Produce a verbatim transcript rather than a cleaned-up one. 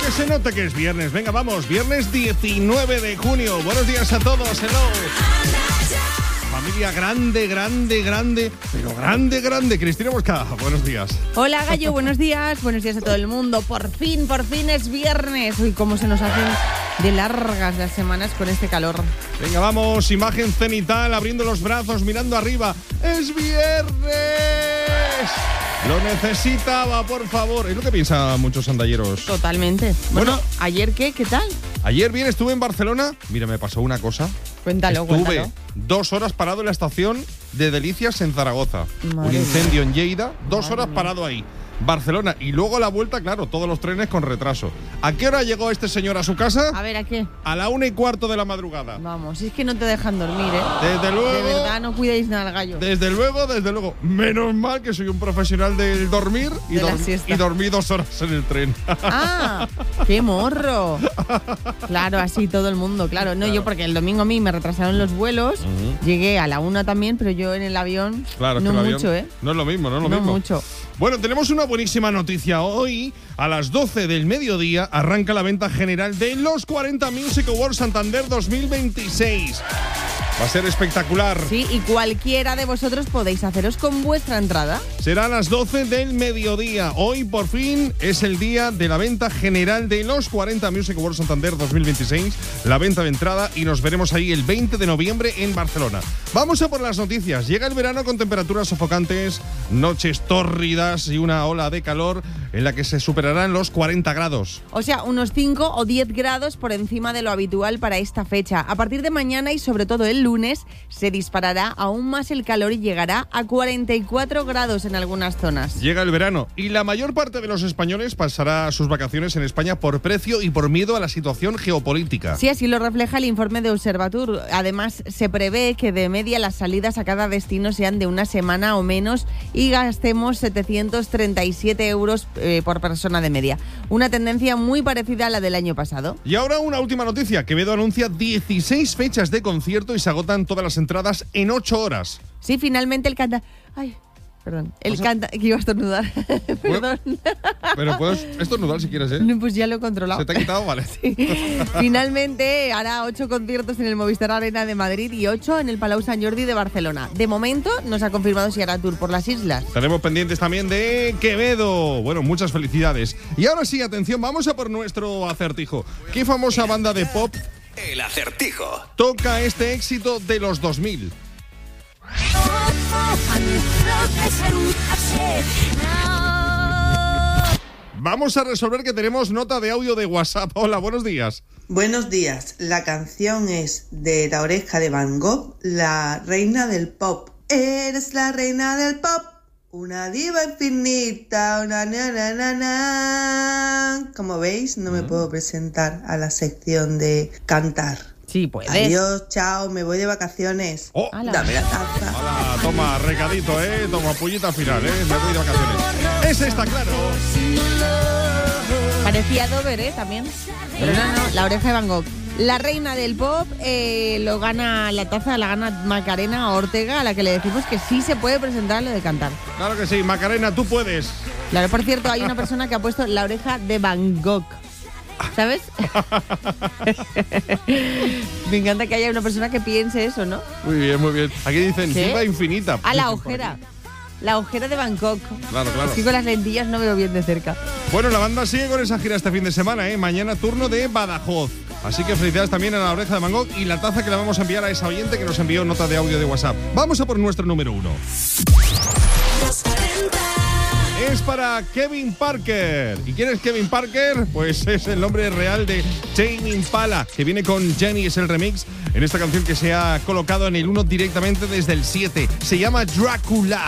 Que se note que es viernes. Venga, vamos, viernes diecinueve de junio. Buenos días a todos, hello. Familia grande, grande, grande, pero grande, grande. Cristina Mosca, buenos días. Hola, Gallo, buenos días. Buenos días a todo el mundo. Por fin, por fin es viernes. Uy, cómo se nos hacen de largas las semanas con este calor. Venga, vamos, imagen cenital, abriendo los brazos, mirando arriba. ¡Es viernes! Lo necesitaba, por favor. Es lo que piensan muchos andalleros. Totalmente. Bueno, Bueno, ¿ayer qué? ¿Qué tal? Ayer bien estuve en Barcelona. Mira, me pasó una cosa. Cuéntalo, Estuve cuéntalo. dos horas parado en la estación de Delicias en Zaragoza. Madre Un incendio en Lleida, dos Madre horas mía. parado ahí. Barcelona. Y luego a la vuelta, claro, todos los trenes con retraso. ¿A qué hora llegó este señor a su casa? A ver, ¿a qué? A la una y cuarto de la madrugada. Vamos, si es que no te dejan dormir, ¿eh? Desde luego. De verdad, no cuidéis nada al gallo. Desde luego, desde luego. Menos mal que soy un profesional del dormir y, De la dor- siesta. y dormí dos horas en el tren. ¡Ah! ¡Qué morro! Claro, así todo el mundo, claro. No, Claro. yo porque el domingo a mí me retrasaron los vuelos. Ujú. Llegué a la una también, pero yo en el avión Claro, es no que el avión mucho, ¿eh? no es lo mismo, no es lo No mismo. mucho. Bueno, tenemos una buenísima noticia. Hoy, a las doce del mediodía, arranca la venta general de los cuarenta Music Awards Santander dos mil veintiséis. Va a ser espectacular. Sí, y cualquiera de vosotros podéis haceros con vuestra entrada. Será a las doce del mediodía. Hoy, por fin, es el día de la venta general de los cuarenta Music Awards Santander dos mil veintiséis. La venta de entrada y nos veremos ahí el veinte de noviembre en Barcelona. Vamos a por las noticias. Llega el verano con temperaturas sofocantes, noches tórridas y una ola de calor en la que se superarán los cuarenta grados. O sea, unos cinco o diez grados por encima de lo habitual para esta fecha. A partir de mañana y sobre todo el lunes se disparará aún más el calor y llegará a cuarenta y cuatro grados en algunas zonas. Llega el verano y la mayor parte de los españoles pasará sus vacaciones en España por precio y por miedo a la situación geopolítica. Sí, así lo refleja el informe de Observatur. Además, se prevé que de media las salidas a cada destino sean de una semana o menos y gastemos setecientos treinta y siete euros eh, por persona de media. Una tendencia muy parecida a la del año pasado. Y ahora una última noticia. Quevedo anuncia dieciséis fechas de concierto y se agotan todas las entradas en ocho horas. Sí, finalmente el canta... Ay, perdón. El ¿Pasa? canta... que iba a estornudar. Perdón. Pero puedes estornudar si quieres, ¿eh? No, pues ya lo he controlado. ¿Se te ha quitado? Vale. Finalmente hará ocho conciertos en el Movistar Arena de Madrid y ocho en el Palau Sant Jordi de Barcelona. De momento no se ha confirmado si hará tour por las islas. Estaremos pendientes también de Quevedo. Bueno, muchas felicidades. Y ahora sí, atención, vamos a por nuestro acertijo. ¿Qué famosa banda de pop El acertijo. toca este éxito de los dos mil? Vamos a resolver que tenemos nota de audio de WhatsApp. Hola, buenos días. Buenos días, la canción es de La Oreja de Van Gogh, la reina del pop. Eres la reina del pop, una diva infinita, una na na na na. Como veis, no me puedo presentar a la sección de cantar. Sí, puedes. Adiós, chao, me voy de vacaciones. Oh, Ala. Dame la taza. hola, toma, recadito, ¿eh? Toma, pullita final, ¿eh? Me voy de vacaciones. Es esta, claro. Parecía Dover, ¿eh? También. Pero no, no, La Oreja de Van Gogh. La reina del pop eh, lo gana la taza, la gana Macarena Ortega, a la que le decimos que sí se puede presentar a lo de cantar. Claro que sí, Macarena, tú puedes. Claro, por cierto, hay una persona que ha puesto La Oreja de Van Gogh. ¿Sabes? Me encanta que haya una persona que piense eso, ¿no? Muy bien, muy bien. Aquí dicen ¿Qué? diva infinita. A la Dicen por ojera. aquí. La ojera de Bangkok. Claro, claro. Es que con las lentillas no veo bien de cerca. Bueno, la banda sigue con esa gira este fin de semana, ¿eh? Mañana turno de Badajoz. Así que felicidades también a La Oreja de Van Gogh y la taza que le vamos a enviar a esa oyente que nos envió nota de audio de WhatsApp. Vamos a por nuestro número uno. Es para Kevin Parker. ¿Y quién es Kevin Parker? Pues es el nombre real de Tame Impala, que viene con Jenny, es el remix en esta canción que se ha colocado en el uno directamente desde el siete. Se llama Dracula.